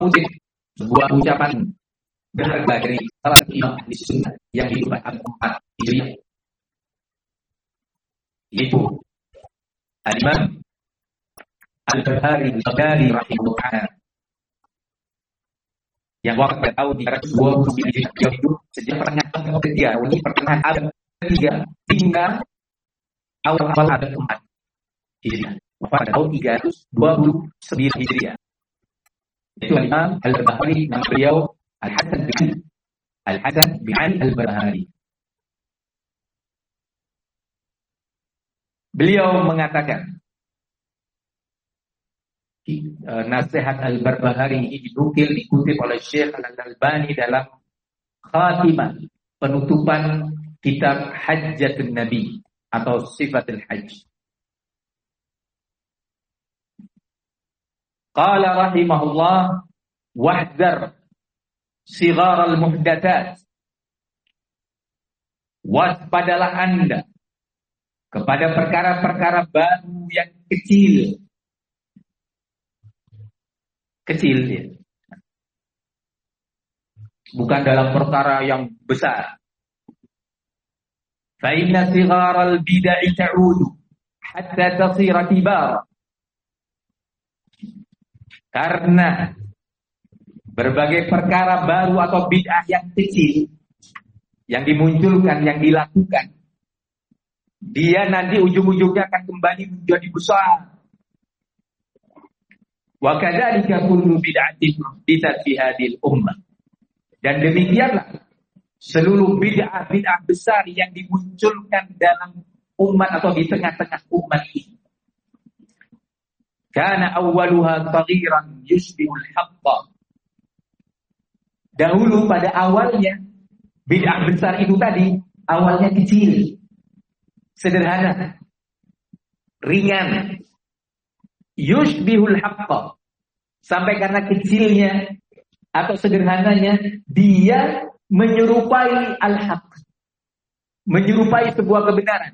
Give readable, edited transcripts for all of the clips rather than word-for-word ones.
mengutip sebuah ucapan berharga dari salah satu imam ahli sunnah yang hidup pada abad 4 Hijriah, yaitu Al-Imam Al-Barbahari rahimahullah, yang wafat pada tahun 329 Hijriah. Beliau hidup sejak pertengahan abad ketiga, ini pertengahan abad ketiga hingga awal abad keempat Hijriah. Wafat pada tahun 329 Hijriah. Itu Imam Al-Barbahari, nama beliau Al-Hasan bin Ali Al-Barbahari. Beliau mengatakan, nasihat Al-Barbahari ini dikutip oleh Syekh Al-Albani dalam khatimah penutupan kitab Hajjatun Nabi atau Sifatul Hajj. Qala rahimahullah, wahdar sighar al-muhdatsat. Waspadalah Anda kepada perkara-perkara baru yang kecil. Kecil ya. Bukan dalam perkara yang besar. Fa inna sighar al-bid'ah ta'udu hatta tasira kibara. Karena berbagai perkara baru atau bid'ah yang kecil yang dimunculkan, yang dilakukan, dia nanti ujung-ujungnya akan kembali menjadi besar. Wa kadzalika kullu bid'atin muhdatsah fi hadhil ummah. Dan demikianlah seluruh bid'ah besar yang dimunculkan dalam umat atau di tengah-tengah umat ini. Kana awwaluha saghiran yushbihul haqqa. Dahulu pada awalnya bid'ah besar itu tadi awalnya kecil, sederhana, ringan. Yushbihul haqqa. Sampai karena kecilnya atau sederhananya dia menyerupai al-haq, menyerupai sebuah kebenaran.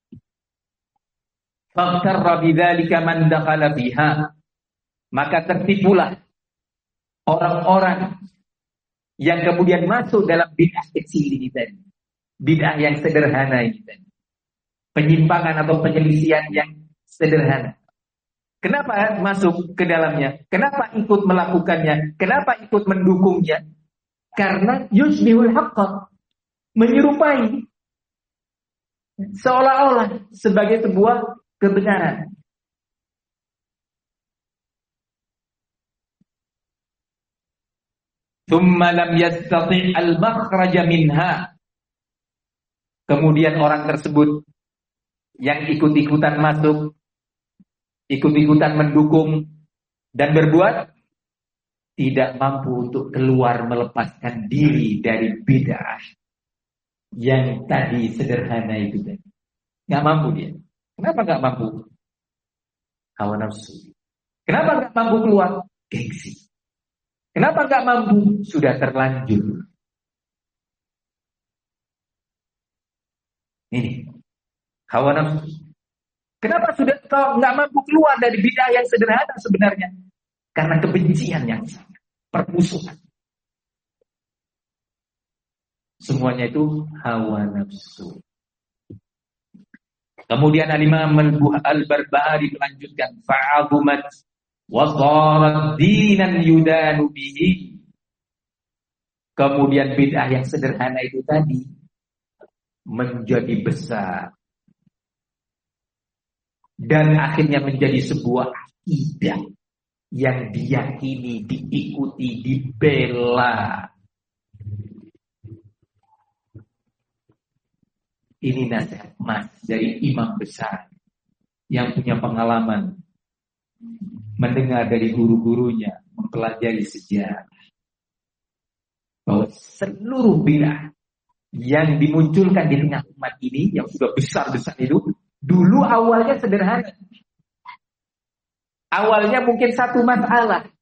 Faghtarra bidzalika man dakhala fiha. Maka tertipulah orang-orang yang kemudian masuk dalam bid'ah kecil ini tadi. Bid'ah yang sederhana ini tadi. Penyimpangan atau penyelisihan yang sederhana. Kenapa masuk ke dalamnya? Kenapa ikut melakukannya? Kenapa ikut mendukungnya? Karena yusbihul haqqa, menyerupai, seolah-olah sebagai sebuah kebenaran. Tsumma lam yastati' al-makhraja minha. Kemudian orang tersebut yang ikut-ikutan masuk, ikut-ikutan mendukung dan berbuat, tidak mampu untuk keluar melepaskan diri dari bid'ah yang tadi sederhana itu. Nggak mampu dia. Kenapa nggak mampu? Hawa nafsu. Kenapa nggak mampu keluar? Gengsi. Kenapa nggak mampu? Sudah terlanjur. Ini hawa nafsu. Kenapa sudah kau nggak mampu keluar dari bid'ah yang sederhana sebenarnya? Karena kebencian yang sangat, permusuhan. Semuanya itu hawa nafsu. Kemudian Al-Imam Al-Barbahari melanjutkan, fa'azumat wa sharat dinan yudanu bihi. Kemudian bid'ah yang sederhana itu tadi menjadi besar dan akhirnya menjadi sebuah akidah yang diyakini, diikuti, dibela. Ini nasihat mas dari imam besar yang punya pengalaman mendengar dari guru-gurunya, mempelajari sejarah, bahwa seluruh bid'ah yang dimunculkan di tengah umat ini yang sudah besar-besar itu dulu awalnya sederhana. Awalnya mungkin satu masalah,